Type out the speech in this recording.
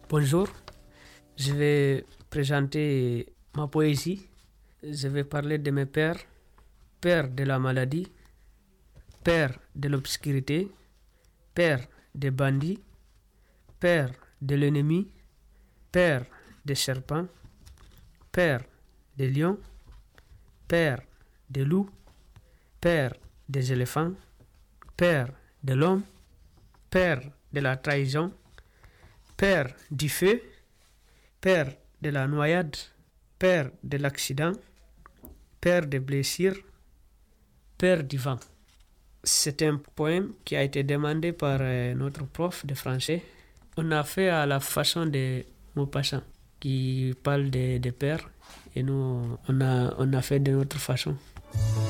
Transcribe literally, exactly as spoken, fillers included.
Bonjour, je vais présenter ma poésie. Je vais parler de mes pères, père de la maladie, père de l'obscurité, père des bandits, père de l'ennemi, père des serpents, père des lions, père des loups, père des éléphants, père de l'homme, père de la trahison, père du feu, père de la noyade, père de l'accident, père des blessures, père du vent. C'est un poème qui a été demandé par euh, notre prof de français. On a fait à la façon de Maupassant qui parle de, de père et nous on a, on a fait de notre façon.